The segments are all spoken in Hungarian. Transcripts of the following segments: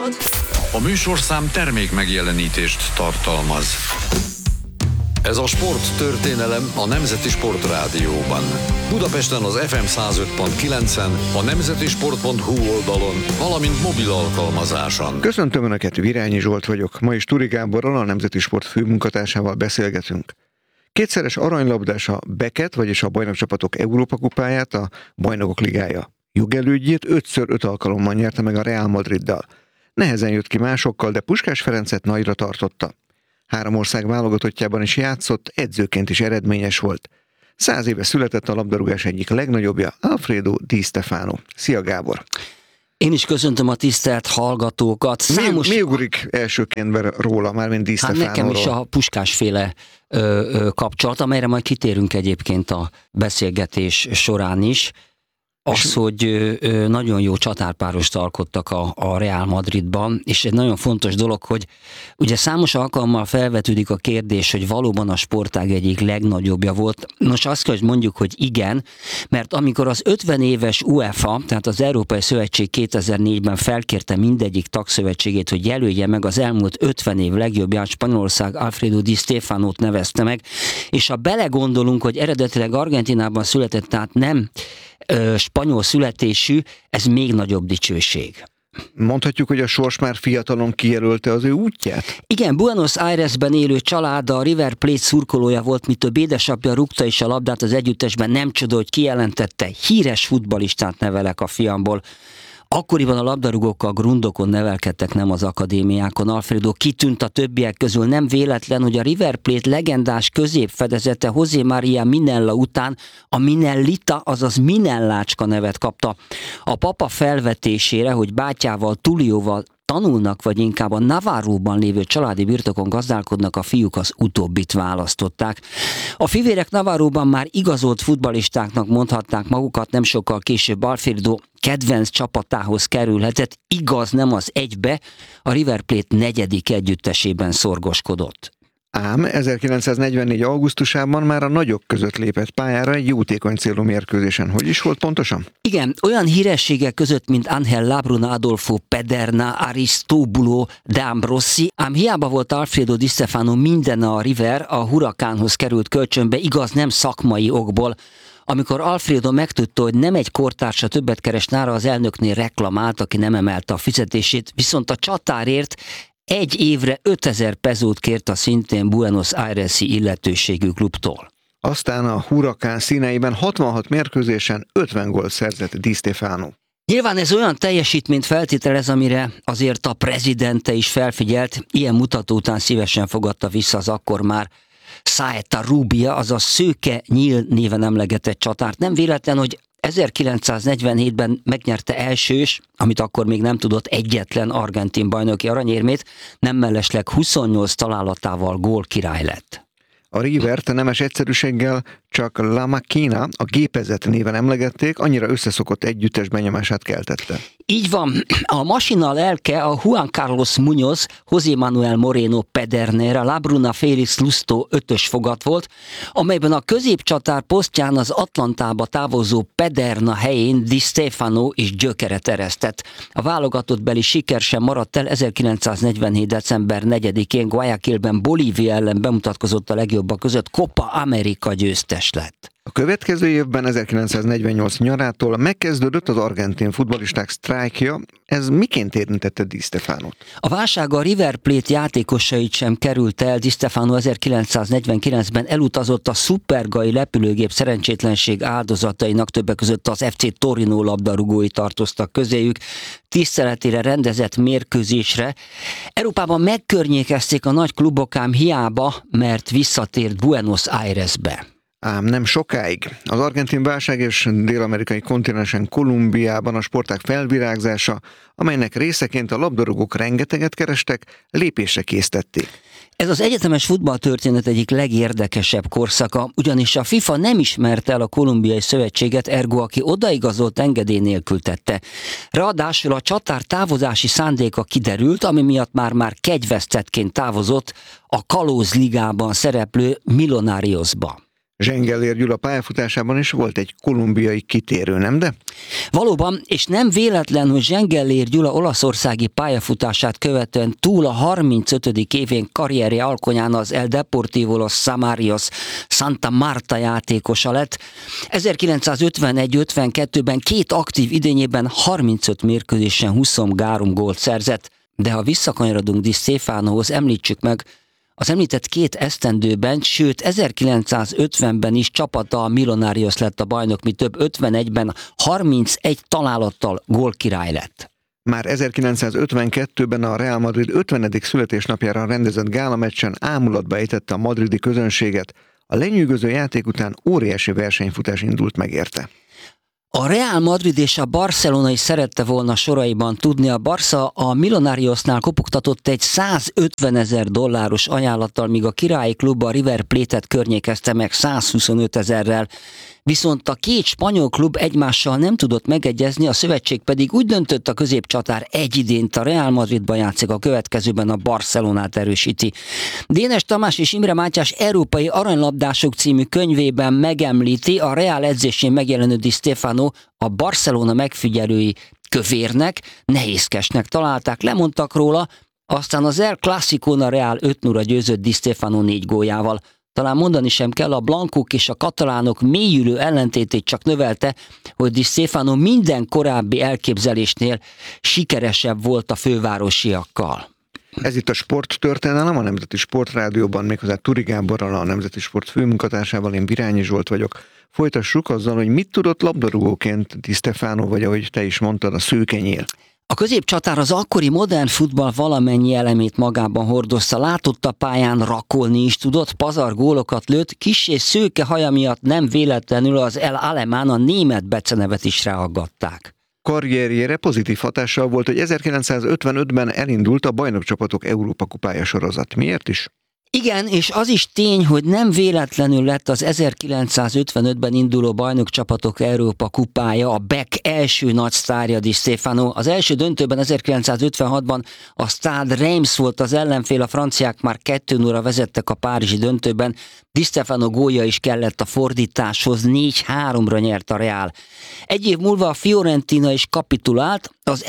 Sport. A műsorszám termék megjelenítést tartalmaz. Ez a sporttörténelem a Nemzeti Sportrádióban. Budapesten az FM 105.9-en, a nemzetisport.hu oldalon, valamint mobil alkalmazáson. Köszöntöm Önöket, Virányi Zsolt vagyok. Ma is Turi Gáborral, a Nemzeti Sport főmunkatársával beszélgetünk. Kétszeres aranylabdás a Beket, vagyis a bajnokcsapatok Európa kupáját, a Bajnokok Ligája jogelődjét 5x5 alkalommal nyerte meg a Real Madriddal. Nehezen jött ki másokkal, de Puskás Ferencet nagyra tartotta. 3 ország válogatottjában is játszott, edzőként is eredményes volt. 100 éve született a labdarúgás egyik legnagyobbja, Alfredo Di Stefano. Szia Gábor! Én is köszöntöm a tisztelt hallgatókat. Mi ugrik elsőként róla, mármint Di Stefanoról? Nekem is a Puskásféle kapcsolat, amelyre majd kitérünk egyébként a beszélgetés során is. Az, hogy nagyon jó csatárpárost alkottak a Real Madridban, és egy nagyon fontos dolog, hogy ugye számos alkalommal felvetődik a kérdés, hogy valóban a sportág egyik legnagyobbja volt. Nos, azt kell, hogy mondjuk, hogy igen, mert amikor az 50 éves UEFA, tehát az Európai Szövetség 2004-ben felkérte mindegyik tagszövetségét, hogy jelölje meg az elmúlt 50 év legjobbját, Spanyolország Alfredo Di Stefanót nevezte meg, és ha belegondolunk, hogy eredetileg Argentinában született, tehát nem spanyol születésű, ez még nagyobb dicsőség. Mondhatjuk, hogy a sors már fiatalon kijelölte az ő útját? Igen, Buenos Airesben élő család a River Plate szurkolója volt, mi több édesapja rúgta is a labdát az együttesben, nem csoda, hogy kijelentette, híres futballistát nevelek a fiamból. Akkoriban a labdarúgók a grundokon nevelkedtek, nem az akadémiákon. Alfredo kitűnt a többiek közül, nem véletlen, hogy a River Plate legendás középfedezete José María Minella után a Minellita, azaz Minellácska nevet kapta. A papa felvetésére, hogy bátyával, Tulióval tanulnak, vagy inkább a Navarróban lévő családi birtokon gazdálkodnak, a fiúk az utóbbit választották. A fivérek Navarróban már igazolt futballistáknak mondhatták magukat, nem sokkal később Alfredo kedvenc csapatához kerülhetett, igaz nem az egybe, a River Plate 4. együttesében szorgoskodott. Ám 1944. augusztusában már a nagyok között lépett pályára egy jótékony célú mérkőzésen. Hogy is volt pontosan? Igen, olyan hírességek között, mint Ángel Labruna, Adolfo Pederna, Aristóbulo de Ambrosi, ám hiába volt Alfredo Di Stefano minden a River, a Huracánhoz került kölcsönbe, igaz nem szakmai okból. Amikor Alfredo megtudta, hogy nem egy kortársa többet keres nála, az elnöknél reklamált, aki nem emelte a fizetését, viszont a csatárért 1 évre 5000 pezót kért a szintén Buenos Aires-i illetőségű klubtól. Aztán a Huracán színeiben 66 mérkőzésen 50 gólt szerzett Di Stefano. Nyilván ez olyan teljesítményt feltételez, amire azért a prezidente is felfigyelt, ilyen mutató után szívesen fogadta vissza az akkor már Saeta Rubia, azaz Szőke Nyíl néven emlegetett csatárt. Nem véletlen, hogy 1947-ben megnyerte elsős, amit akkor még nem tudott, egyetlen argentin bajnoki aranyérmét, nem mellesleg 28 találatával gólkirály lett. A Rivert nemes egyszerűséggel csak La Máquina, a gépezet néven emlegették, annyira összeszokott együttes benyomását keltette. Így van, a masina lelke a Juan Carlos Muñoz, José Manuel Moreno Pedernera, Labruna Félix Lusto 5-ös fogat volt, amelyben a középcsatár posztján az Atlantába távozó Pederna helyén Di Stefano is gyökeret eresztett. A válogatottbeli siker sem maradt el, 1947. december 4-én Guayaquilben Bolívia ellen bemutatkozott a legjobbak között, Copa America győztes lett. A következő évben, 1948 nyarától megkezdődött az argentin futballisták sztrájkja. Ez miként érintette Di Stefanót? A válság a River Plate játékosait sem került el. Di Stefano 1949-ben elutazott a szupergai repülőgép szerencsétlenség áldozatainak, többek között az FC Torino labdarúgói tartoztak közéjük, tiszteletére rendezett mérkőzésre. Európában megkörnyékezték a nagy klubok, ám hiába, mert visszatért Buenos Airesbe. Ám nem sokáig. Az argentin válság és dél-amerikai kontinensen Kolumbiában a sportág felvirágzása, amelynek részeként a labdarúgók rengeteget kerestek, lépésre késztették. Ez az egyetemes futballtörténet egyik legérdekesebb korszaka, ugyanis a FIFA nem ismerte el a kolumbiai szövetséget, ergo aki odaigazolt engedély nélkül tette. Ráadásul a csatár távozási szándéka kiderült, ami miatt már kegyvesztettként távozott a Kalóz ligában szereplő Millonariosba. Zsengellér Gyula pályafutásában is volt egy kolumbiai kitérő, nem de? Valóban, és nem véletlen, hogy Zsengellér Gyula olaszországi pályafutását követően túl a 35. évén karrierje alkonyán az El Deportivo Los Samarios Santa Marta játékosa lett. 1951-52-ben 2 aktív idényében 35 mérkőzésen 23 gólt szerzett. De ha visszakanyarodunk Di Stefanohoz, említsük meg, az említett 2 esztendőben, sőt 1950-ben is csapata a Millonarios lett a bajnok, mi több 51-ben 31 találattal gólkirály lett. Már 1952-ben a Real Madrid 50. születésnapjára rendezett gálameccsen ámulatba ejtette a madridi közönséget. A lenyűgöző játék után óriási versenyfutás indult meg érte. A Real Madrid és a Barcelona is szerette volna soraiban tudni. A Barca a Millonariosnál kopogtatott egy $150,000 ajánlattal, míg a királyi klub a River Plate-et környékezte meg 125,000-rel. Viszont a 2 spanyol klub egymással nem tudott megegyezni, a szövetség pedig úgy döntött, a középcsatár egy idént a Real Madridban játszik, a következőben a Barcelonát erősíti. Dénes Tamás és Imre Mátyás Európai Aranylabdások című könyvében megemlíti, a Real edzésén megjelenő Di Stefano a Barcelona megfigyelői kövérnek, nehézkesnek találták, lemondtak róla, aztán az El Clasicón a Real 5-0-ra győzött Di Stefano 4 góljával. Talán mondani sem kell, a blankok és a katalánok mélyülő ellentétét csak növelte, hogy Di Stefano minden korábbi elképzelésnél sikeresebb volt a fővárosiakkal. Ez itt a Sporttörténelem, a Nemzeti Sportrádióban, méghozzá Turi Gáborral, a Nemzeti Sport főmunkatársával, én Virányi Zsolt vagyok. Folytassuk azzal, hogy mit tudott labdarúgóként Di Stefano, vagy ahogy te is mondtad, a szőkenyél. A középcsatár az akkori modern futball valamennyi elemét magában hordozta, látott a pályán, rakolni is tudott, pazar gólokat lőtt, kis és szőke haja miatt nem véletlenül az El Alemán, a német becenevet is ráaggatták. Karrierjére pozitív hatással volt, hogy 1955-ben elindult a Bajnokcsapatok Európa kupája sorozat. Miért is? Igen, és az is tény, hogy nem véletlenül lett az 1955-ben induló Bajnokcsapatok Európa kupája a BEK első nagy sztárja Di Stefano. Az első döntőben 1956-ban a Stade Reims volt az ellenfél, a franciák már 2-0-ra vezettek a párizsi döntőben. Di Stefano gólja is kellett a fordításhoz, 4-3-ra nyert a Real. Egy év múlva a Fiorentina is kapitulált, az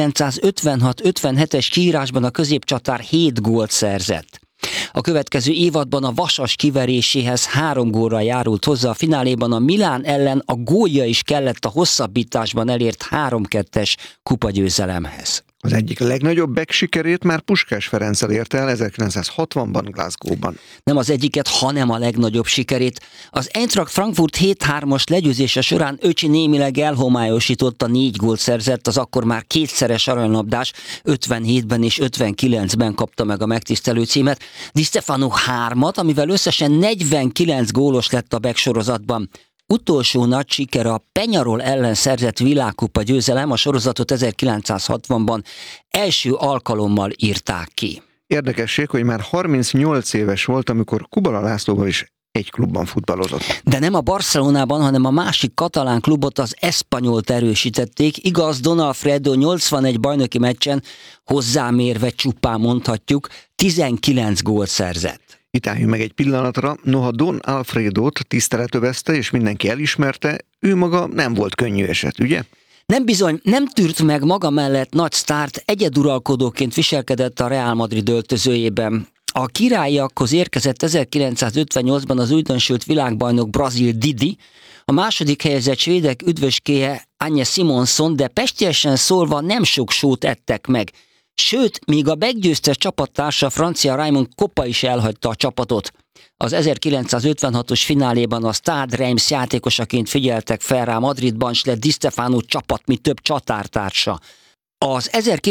1956-57-es kiírásban a középcsatár 7 gólt szerzett. A következő évadban a Vasas kiveréséhez 3 gólra járult hozzá, a fináléban a Milán ellen a gólja is kellett a hosszabbításban elért 3-2-es kupagyőzelemhez. Az egyik legnagyobb BEK sikerét már Puskás Ferenccel érte el 1960-ban Glasgow-ban. Nem az egyiket, hanem a legnagyobb sikerét. Az Eintracht Frankfurt 7-3-as legyőzése során Öcsi némileg elhomályosította, 4 gólt szerzett, az akkor már 2-szeres aranylabdás, 57-ben és 59-ben kapta meg a megtisztelő címet. Di Stefano 3-at, amivel összesen 49 gólos lett a BEK sorozatban. Utolsó nagy siker a Peñarol ellen szerzett világkupa győzelem, a sorozatot 1960-ban első alkalommal írták ki. Érdekesség, hogy már 38 éves volt, amikor Kubala Lászlóval is egy klubban futballozott. De nem a Barcelonában, hanem a másik katalán klubot, az Espanyolt erősítették. Igaz, Don Alfredo 81 bajnoki meccsen, hozzámérve csupán mondhatjuk, 19 gólt szerzett. Itt álljunk meg egy pillanatra, noha Don Alfredót tisztelet övezte, és mindenki elismerte, ő maga nem volt könnyű eset, ugye? Nem bizony, nem tűrt meg maga mellett nagy sztárt, egyeduralkodóként viselkedett a Real Madrid öltözőjében. A királyiakhoz érkezett 1958-ban az újdonsült világbajnok brazil Didi, a második helyezett svédek üdvöskéje Anja Simonson, de pestiesen szólva nem sok sót ettek meg. Sőt, még a meggyőztes csapattársa, francia Raymond Kopa is elhagyta a csapatot. Az 1956-os fináléban a Stade Reims játékosaként figyeltek fel rá Madridban, s lett Di Stefano csapat, mi több csatártársa. Az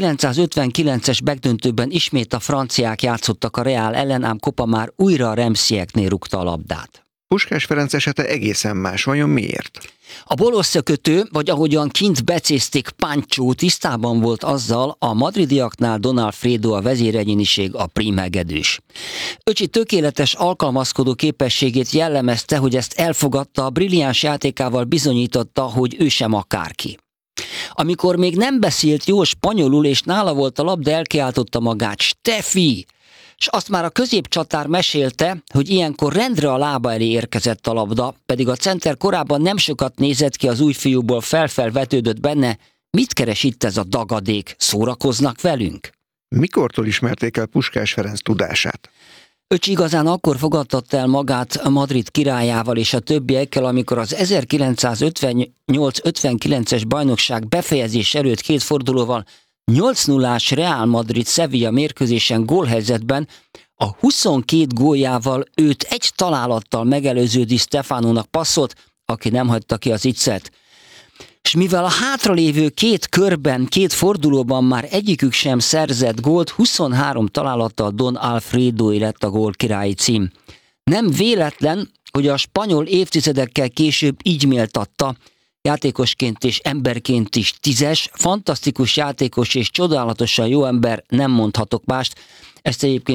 1959-es megdöntőben ismét a franciák játszottak a Real ellen, ám Kopa már újra a Remsieknél rúgta a labdát. Puskás Ferenc esete egészen más, vajon miért? A bolosszakötő, vagy ahogyan kint becézték, Pancho tisztában volt azzal, a madridiaknál Don Alfredo a vezéregyéniség, a prímhegedűs. Öcsi tökéletes alkalmazkodó képességét jellemezte, hogy ezt elfogadta, a brilliáns játékával bizonyította, hogy ő sem akárki. Amikor még nem beszélt jól spanyolul, és nála volt a labda, elkiáltotta magát: Steffi! és azt már a középcsatár mesélte, hogy ilyenkor rendre a lába elé érkezett a labda, pedig a center korábban nem sokat nézett ki az új fiúból, felvetődött benne, mit keres itt ez a dagadék, szórakoznak velünk? Mikortól ismerték el Puskás Ferenc tudását? Öcsi igazán akkor fogadtatta el magát Madrid királyával és a többiekkel, amikor az 1958-59-es bajnokság befejezés előtt 2 fordulóval 8-0-ás Real Madrid-Sevilla mérkőzésen gólhelyzetben a 22 góljával őt egy találattal megelőző Di Stefánónak passzolt, aki nem hagyta ki az iccet. És mivel a hátralévő 2 körben, 2 fordulóban már egyikük sem szerzett gólt, 23 találattal Don Alfredo lett a gólkirályi cím. Nem véletlen, hogy a spanyol évtizedekkel később így méltatta, játékosként és emberként is 10-es, fantasztikus játékos és csodálatosan jó ember, nem mondhatok mást. Ezt egyébként